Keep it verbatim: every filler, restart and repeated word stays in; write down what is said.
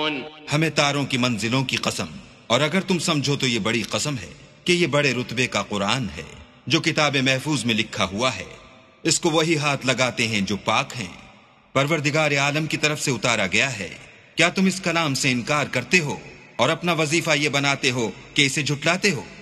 हमें तारों की मंजिलों की कसम, और अगर तुम समझो तो ये बड़ी कसम है कि ये बड़े रुतबे का कुरान है जो किताब महफूज में लिखा हुआ है। इसको वही हाथ लगाते हैं जो पाक हैं, परवरदिगार आलम की तरफ से उतारा गया है। क्या तुम इस कलाम से इनकार करते हो और अपना वजीफा ये बनाते हो कि इसे झुटलाते हो?